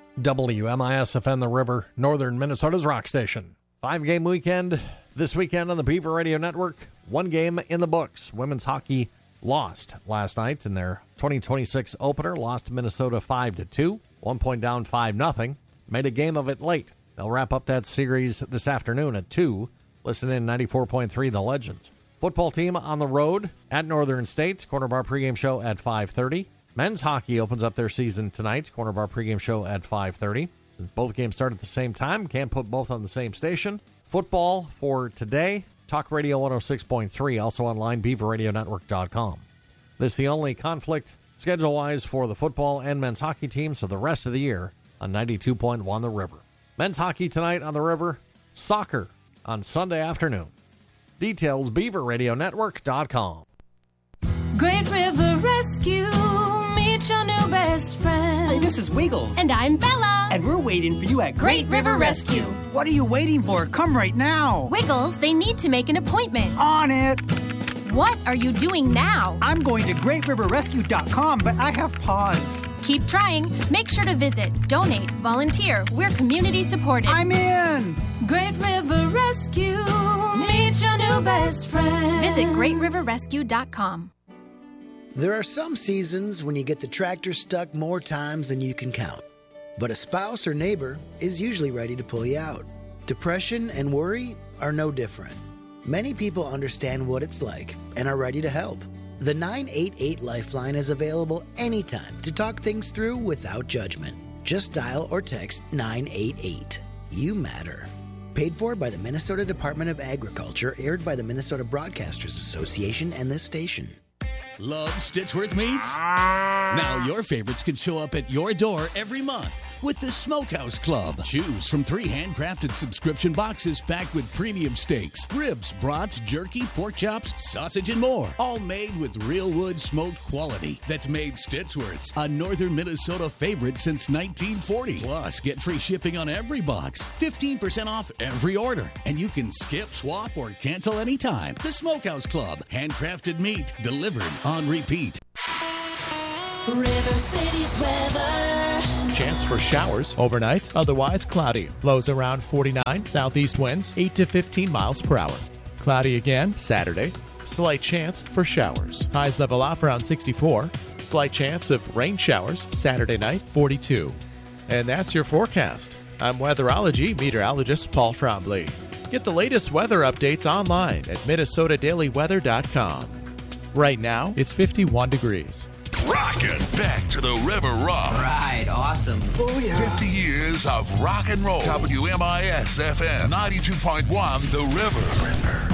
WMIS-FM The River, Northern Minnesota's rock station. 5-game weekend this weekend on the Beaver Radio Network. 1 game in the books. Women's hockey lost last night in their 2026 opener. Lost to Minnesota 5-2. 1 point down, 5-0. Made a game of it late. They'll wrap up that series this afternoon at 2. Listen in 94.3 The Legends. Football team on the road at Northern State. Corner Bar pregame show at 5:30. Men's hockey opens up their season tonight. Corner Bar pregame show at 5:30. Since both games start at the same time, can't put both on the same station. Football for today. Talk Radio 106.3, also online, BeaverRadioNetwork.com. This is the only conflict schedule-wise for the football and men's hockey team, so the rest of the year on 92.1 The River. Men's hockey tonight on the River. Soccer on Sunday afternoon. Details, BeaverRadioNetwork.com. Great River Rescue, meet your new best friend. Hey, this is Wiggles. And I'm Bella. And we're waiting for you at Great River Rescue. What are you waiting for? Come right now. Wiggles, they need to make an appointment. On it. What are you doing now? I'm going to GreatRiverRescue.com, but I have pause. Keep trying. Make sure to visit, donate, volunteer. We're community supported. I'm in. Great River Rescue, meet your new best friend. Visit GreatRiverRescue.com. There are some seasons when you get the tractor stuck more times than you can count. But a spouse or neighbor is usually ready to pull you out. Depression and worry are no different. Many people understand what it's like and are ready to help. The 988 Lifeline is available anytime to talk things through without judgment. Just dial or text 988. You matter. Paid for by the Minnesota Department of Agriculture, aired by the Minnesota Broadcasters Association and this station. Love Stitchworth Meats? Now your favorites can show up at your door every month with the Smokehouse Club. Choose from 3 handcrafted subscription boxes packed with premium steaks, ribs, brats, jerky, pork chops, sausage, and more. All made with real wood smoked quality that's made Stitchworth's a northern Minnesota favorite since 1940. Plus, get free shipping on every box, 15% off every order, and you can skip, swap, or cancel anytime. The Smokehouse Club. Handcrafted meat delivered on repeat. River City's weather. Chance for showers overnight, otherwise cloudy. Lows around 49, southeast winds 8 to 15 miles per hour. Cloudy again Saturday. Slight chance for showers. Highs level off around 64. Slight chance of rain showers Saturday night, 42. And that's your forecast. I'm weatherology meteorologist Paul Trombley. Get the latest weather updates online at MinnesotaDailyWeather.com. Right now, it's 51 degrees. Rockin' back to the River Rock. Right, awesome. Oh, yeah. 50 years of rock and roll. WMIS-FM 92.1 The River.